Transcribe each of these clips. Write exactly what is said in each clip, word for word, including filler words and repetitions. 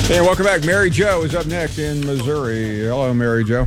And welcome back. Mary Jo is up next in Missouri. Hello, Mary Jo.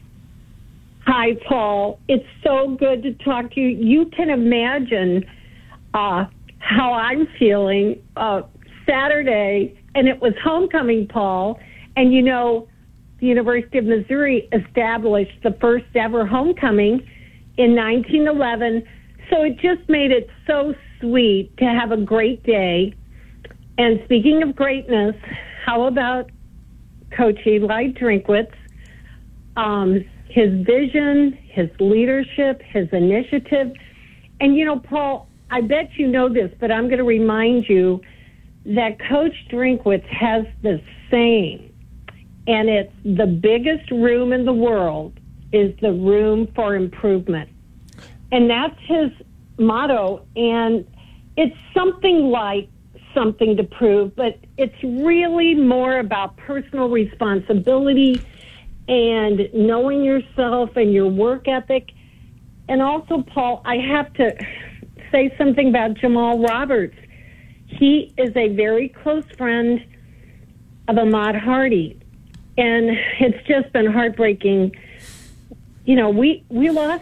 Hi, Paul. It's so good to talk to you. You can imagine uh, how I'm feeling uh, Saturday, and it was homecoming, Paul. And, you know, the University of Missouri established the first ever homecoming in nineteen eleven. So it just made it so sweet to have a great day. And speaking of greatness, how about Coach Eli Drinkwitz? Um, his vision, his leadership, his initiative. And, you know, Paul, I bet you know this, but I'm going to remind you that Coach Drinkwitz has this saying, and it's the biggest room in the world is the room for improvement. And that's his motto. And it's something like something to prove, but it's really more about personal responsibility and knowing yourself and your work ethic. And also, Paul, I have to say something about Jamal Roberts. He is a very close friend of Ahmaud Hardy, and it's just been heartbreaking. You know, we, we lost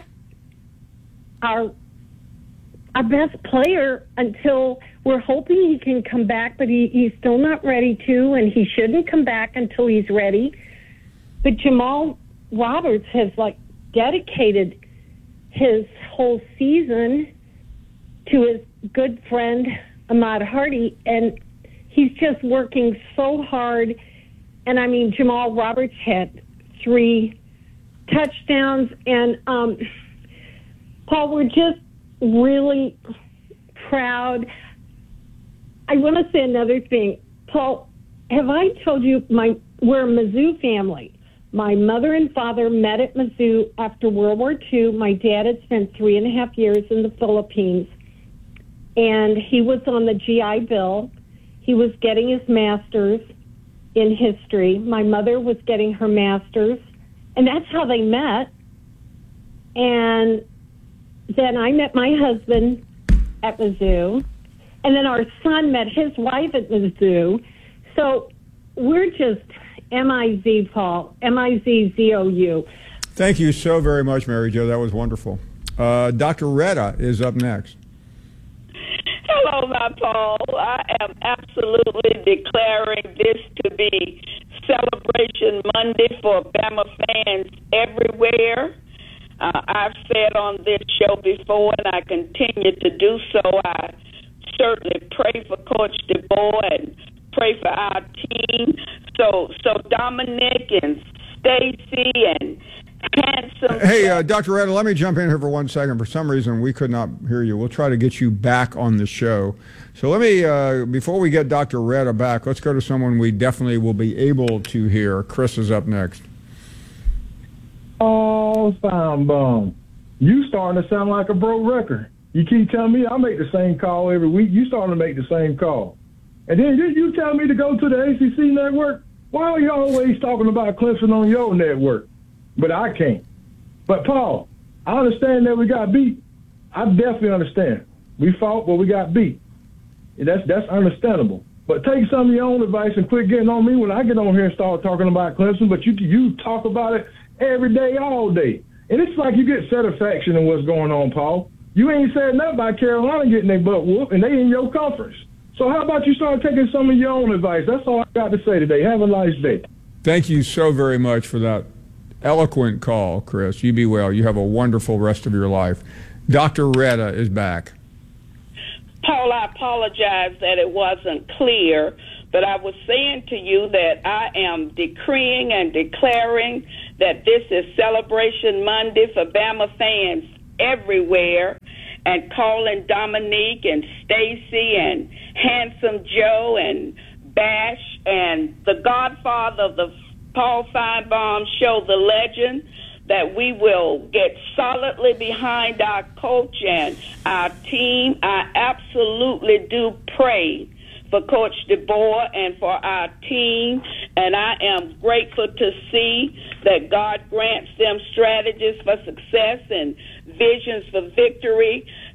our our best player until we're hoping he can come back, but he, he's still not ready to, and he shouldn't come back until he's ready. But Jamal Roberts has, like, dedicated his whole season to his good friend Ahmaud Hardy, and he's just working so hard. And, I mean, Jamal Roberts had three touchdowns, and, um, Paul, we're just really proud. I want to say another thing. Paul, have I told you my we're a Mizzou family? My mother and father met at Mizzou after World War Two. My dad had spent three and a half years in the Philippines, and he was on the G I Bill. He was getting his master's in history. My mother was getting her master's, and that's how they met. And then I met my husband at Mizzou, and then our son met his wife at Mizzou. So we're just M I Z, Paul, M I Z Z O U. Thank you so very much, Mary Jo. That was wonderful. Uh, Doctor Retta is up next. Hello, my Paul. I am absolutely declaring this to be Celebration Monday for Bama fans everywhere. Uh, I've said on this show before, and I continue to do so, I certainly pray for Coach DeBoer and pray for our team. So, so Dominic and Stacy and Handsome. Hey, uh, Doctor Retta, let me jump in here for one second. For some reason, we could not hear you. We'll try to get you back on the show. So let me, uh, before we get Doctor Retta back, let's go to someone we definitely will be able to hear. Chris is up next. Oh, sound bum. You starting to sound like a broke record. You keep telling me I make the same call every week. You starting to make the same call. And then you, you tell me to go to the A C C network. Why are you always talking about Clemson on your network? But I can't. But, Paul, I understand that we got beat. I definitely understand. We fought, but we got beat. That's that's understandable. But take some of your own advice and quit getting on me when I get on here and start talking about Clemson. But you you talk about it every day, all day. And it's like you get satisfaction in what's going on, Paul. You ain't said nothing about Carolina getting their butt whooped, and they in your conference. So how about you start taking some of your own advice? That's all I got to say today. Have a nice day. Thank you so very much for that eloquent call, Chris. You be well. You have a wonderful rest of your life. Doctor Retta is back. Paul, I apologize that it wasn't clear, but I was saying to you that I am decreeing and declaring that this is Celebration Monday for Bama fans everywhere, and calling Dominique and Stacy and Handsome Joe and Bash and the godfather of the Paul Feinbaum show, the legend, that we will get solidly behind our coach and our team. I absolutely do pray for Coach DeBoer and for our team, and I am grateful to see that God grants them strategies for success and visions for victory.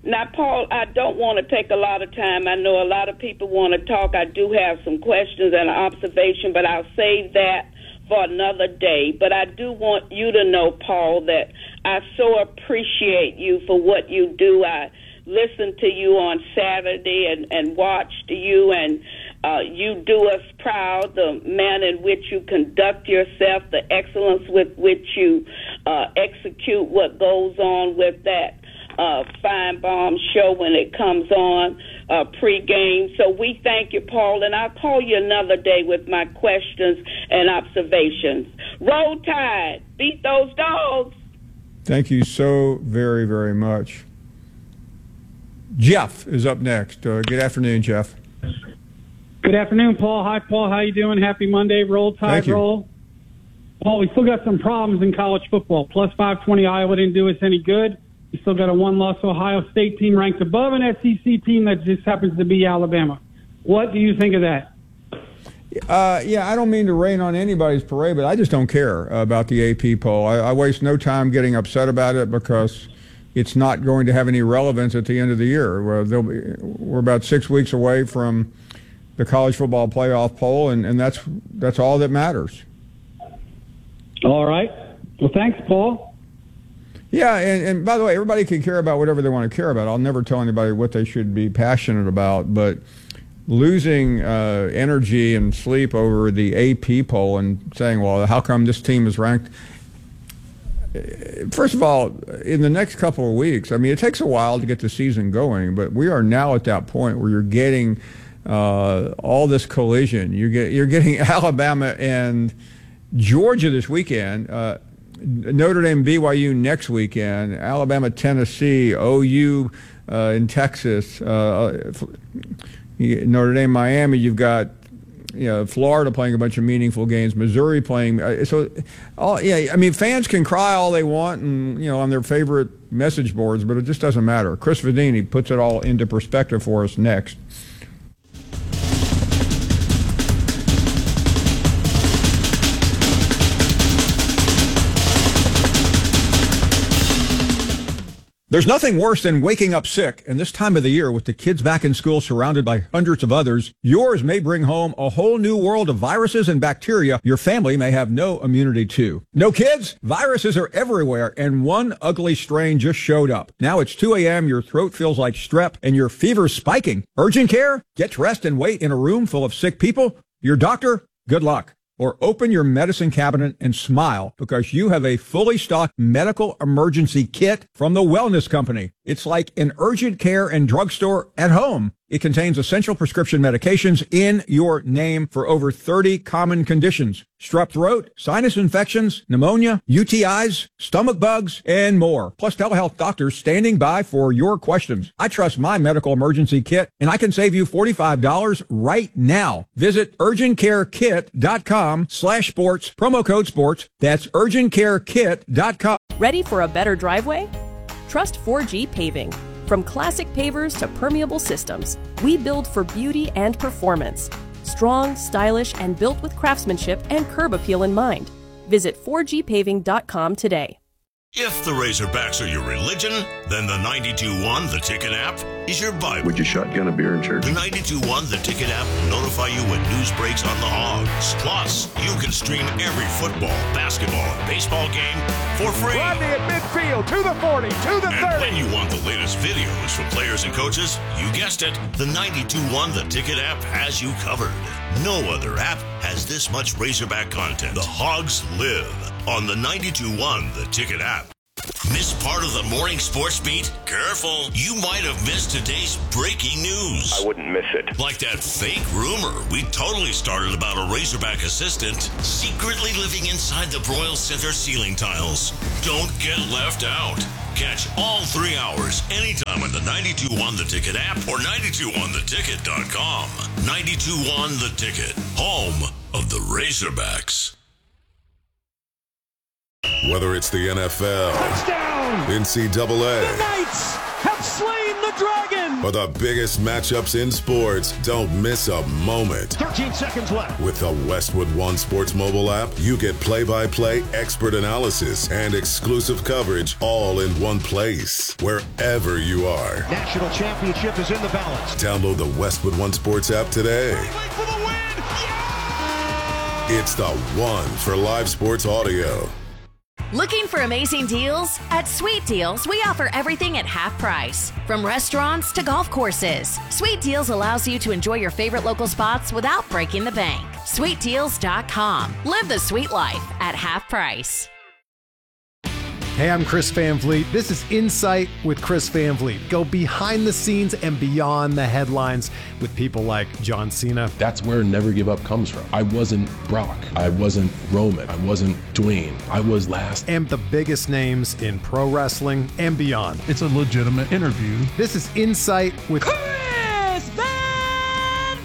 Now, Paul, I don't want to take a lot of time. I know a lot of people want to talk. I do have some questions and an observation, but I'll save that for another day. But I do want you to know, Paul, that I so appreciate you for what you do. I listened to you on Saturday and, and watched you, and uh, you do us proud, the manner in which you conduct yourself, the excellence with which you uh, execute what goes on with that uh, Feinbaum show when it comes on uh, pre-game. So we thank you, Paul, and I'll call you another day with my questions and observations. Roll Tide, beat those dogs. Thank you so very, very much. Jeff is up next. Uh, good afternoon, Jeff. Good afternoon, Paul. Hi, Paul. How you doing? Happy Monday. Roll Tide, roll. Paul, we still got some problems in college football. Plus five twenty Iowa didn't do us any good. We still got a one-loss Ohio State team ranked above an S E C team that just happens to be Alabama. What do you think of that? Uh, yeah, I don't mean to rain on anybody's parade, but I just don't care about the A P poll. I, I waste no time getting upset about it because it's not going to have any relevance at the end of the year. We're, be, we're about six weeks away from the college football playoff poll, and, and that's that's all that matters. All right. Well, thanks, Paul. Yeah, and, and by the way, everybody can care about whatever they want to care about. I'll never tell anybody what they should be passionate about, but losing uh, energy and sleep over the A P poll and saying, well, how come this team is ranked? First of all, in the next couple of weeks, I mean, it takes a while to get the season going, but we are now at that point where you're getting uh, all this collision. You get, you're getting Alabama and Georgia this weekend, uh, Notre Dame, B Y U next weekend, Alabama, Tennessee, O U uh, in Texas, uh, Notre Dame, Miami. You've got, you know, Florida playing a bunch of meaningful games, Missouri playing. Uh, so, all, yeah, I mean, fans can cry all they want, and you know, on their favorite message boards, but it just doesn't matter. Chris Vedini puts it all into perspective for us next. There's nothing worse than waking up sick, and this time of the year with the kids back in school surrounded by hundreds of others, yours may bring home a whole new world of viruses and bacteria your family may have no immunity to. No kids? Viruses are everywhere, and one ugly strain just showed up. Now it's two a.m., your throat feels like strep, and your fever's spiking. Urgent care? Get dressed and wait in a room full of sick people? Your doctor? Good luck. Or open your medicine cabinet and smile because you have a fully stocked medical emergency kit from the Wellness Company. It's like an urgent care and drugstore at home. It contains essential prescription medications in your name for over thirty common conditions. Strep throat, sinus infections, pneumonia, U T Is, stomach bugs, and more. Plus telehealth doctors standing by for your questions. I trust my medical emergency kit, and I can save you forty-five dollars right now. Visit urgentcarekit.com slash sports, promo code sports. That's urgentcarekit dot com. Ready for a better driveway? Trust four G Paving. From classic pavers to permeable systems, we build for beauty and performance. Strong, stylish, and built with craftsmanship and curb appeal in mind. Visit four G paving dot com today. If the Razorbacks are your religion, then the ninety-two one The Ticket app is your Bible. Would you shotgun a beer in church? The ninety-two one The Ticket app will notify you when news breaks on the Hogs. Plus, you can stream every football, basketball, and baseball game for free. Rodney at midfield, to the forty, to the thirty. And when you want the latest videos from players and coaches, you guessed it, the ninety-two one The Ticket app has you covered. No other app has this much Razorback content. The Hogs live on the ninety-two one The Ticket app. Miss part of the morning sports beat? Careful. You might have missed today's breaking news. I wouldn't miss it. Like that fake rumor we totally started about a Razorback assistant secretly living inside the Broyle Center ceiling tiles. Don't get left out. Catch all three hours anytime on the ninety-two one The Ticket app or ninety-two one the ticket dot com. ninety-two one The Ticket, home of the Razorbacks. Whether it's the N F L, Touchdown! N C double A, The Knights have slain the dragon! For the biggest matchups in sports, don't miss a moment. thirteen seconds left. With the Westwood One Sports mobile app, you get play-by-play expert analysis and exclusive coverage all in one place, wherever you are. National championship is in the balance. Download the Westwood One Sports app today. For the win! Yeah! It's the one for live sports audio. Looking for amazing deals? At Sweet Deals, we offer everything at half price. From restaurants to golf courses, Sweet Deals allows you to enjoy your favorite local spots without breaking the bank. sweet deals dot com. Live the sweet life at half price. Hey, I'm Chris Van Vliet. This is Insight with Chris Van Vliet. Go behind the scenes and beyond the headlines with people like John Cena. That's where Never Give Up comes from. I wasn't Brock. I wasn't Roman. I wasn't Dwayne. I was last. And the biggest names in pro wrestling and beyond. It's a legitimate interview. This is Insight with Chris Van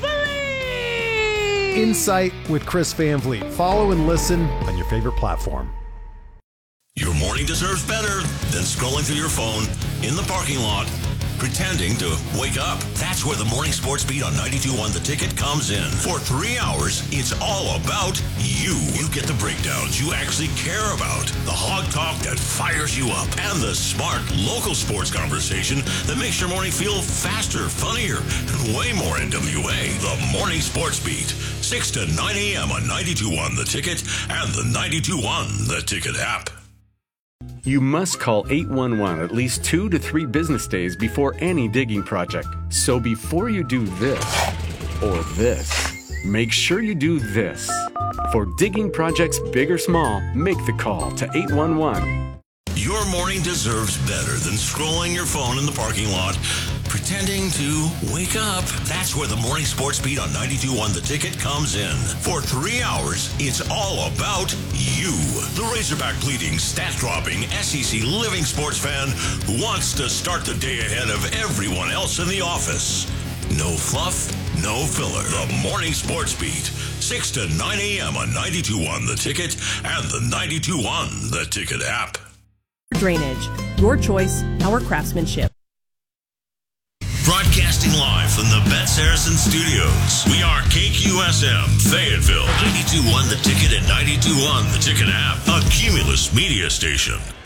Vliet. Insight with Chris Van Vliet. Follow and listen on your favorite platform. Your morning deserves better than scrolling through your phone in the parking lot, pretending to wake up. That's where the Morning Sports Beat on ninety-two point one The Ticket comes in. For three hours, it's all about you. You get the breakdowns you actually care about, the hog talk that fires you up, and the smart local sports conversation that makes your morning feel faster, funnier, and way more N W A. The Morning Sports Beat, six to nine a.m. on ninety-two point one The Ticket and the ninety-two point one The Ticket app. You must call eight one one at least two to three business days before any digging project. So before you do this or this, make sure you do this. For digging projects big or small, make the call to eight one one. Your morning deserves better than scrolling your phone in the parking lot, pretending to wake up. That's where the Morning Sports Beat on ninety-two point one The Ticket comes in. For three hours, it's all about you. The Razorback bleeding, stat-dropping, S E C living sports fan who wants to start the day ahead of everyone else in the office. No fluff, no filler. The Morning Sports Beat, six to nine a.m. on ninety-two point one The Ticket and the ninety-two point one The Ticket app. Drainage, your choice, our craftsmanship. Broadcasting live from the Bet Saracen Studios. We are K Q S M, Fayetteville, ninety-two point one The Ticket and ninety-two point one The Ticket app, a Cumulus media station.